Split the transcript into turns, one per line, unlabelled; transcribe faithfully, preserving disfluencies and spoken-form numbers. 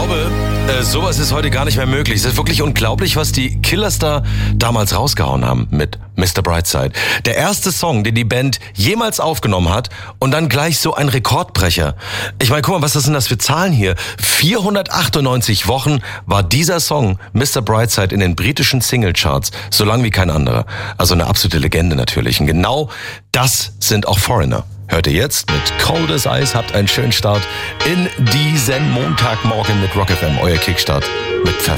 glaube, äh, sowas ist heute gar nicht mehr möglich. Es ist wirklich unglaublich, was die Killers da damals rausgehauen haben mit Mister Brightside. Der erste Song, den die Band jemals aufgenommen hat und dann gleich so ein Rekordbrecher. Ich meine, guck mal, was sind das für Zahlen hier? vierhundertachtundneunzig Wochen war dieser Song Mister Brightside in den britischen Singlecharts, so lang wie kein anderer. Also eine absolute Legende natürlich. Und genau das sind auch Foreigner. Hört ihr jetzt mit Cold as Ice, habt einen schönen Start in diesen Montagmorgen mit Rock F M, euer Kickstart mit Pfeffer.